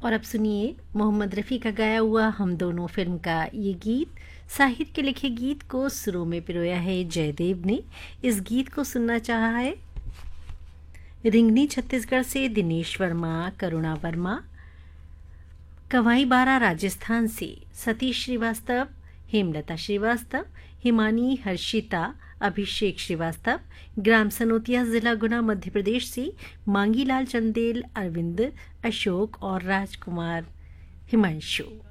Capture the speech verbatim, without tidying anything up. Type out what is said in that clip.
और अब सुनिए मोहम्मद रफ़ी का गाया हुआ हम दोनों फिल्म का ये गीत। साहिर के लिखे गीत को सुरों में पिरोया है जयदेव ने। इस गीत को सुनना चाहा है रिंगनी छत्तीसगढ़ से दिनेश वर्मा, करुणा वर्मा, कवाई बारा राजस्थान से सतीश श्रीवास्तव, हेमलता श्रीवास्तव, हिमानी, हर्षिता, अभिषेक श्रीवास्तव, ग्राम सनोतिया जिला गुना मध्य प्रदेश से मांगीलाल चंदेल, अरविंद, अशोक और राजकुमार हिमांशु।